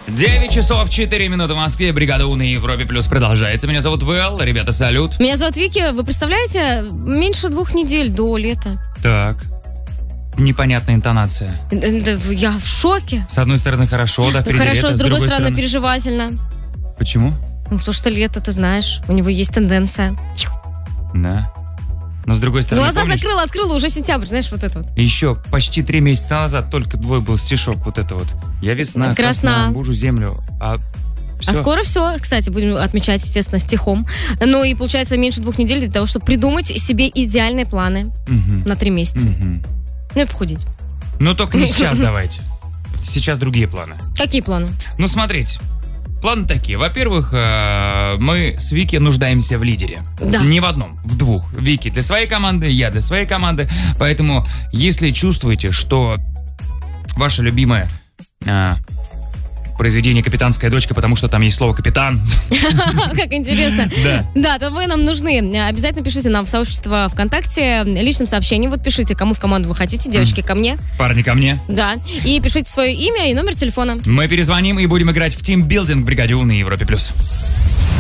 9 часов 4 минуты в Москве. Бригада У на Европе Плюс продолжается. Меня зовут Вэл. Ребята, салют. Меня зовут Вики. Вы представляете, меньше 2 недель до лета. Так. Непонятная интонация. Я в шоке. С одной стороны хорошо, да, впереди Хорошо, лето, с другой стороны переживательно. Почему? Ну, потому что лето, ты знаешь, у него есть тенденция. Да. Но с другой стороны, Глаза помнишь, закрыла, открыла, уже сентябрь, знаешь, вот это вот. еще почти 3 месяца назад только твой был стишок вот это вот. Я весна, Красна. бужу землю, всё. А скоро все, кстати, будем отмечать, естественно, стихом. Ну и получается меньше 2 недель для того, чтобы придумать себе идеальные планы на 3 месяца. Ну и похудеть. Ну только не сейчас давайте. Сейчас другие планы. Какие планы? Ну смотрите. Планы такие. Во-первых, мы с Вики нуждаемся в лидере. Да. Не в одном, в 2. Вики для своей команды, я для своей команды. Поэтому, если чувствуете, что ваша любимая произведение «Капитанская дочка», потому что там есть слово «капитан». Как интересно. Да. Да, то вы нам нужны. Обязательно пишите нам в сообщество ВКонтакте личным сообщением. Вот пишите, кому в команду вы хотите. Девочки, ко мне. Парни, ко мне. Да. И пишите свое имя и номер телефона. Мы перезвоним и будем играть в тимбилдинг в бригаде У на Европе+.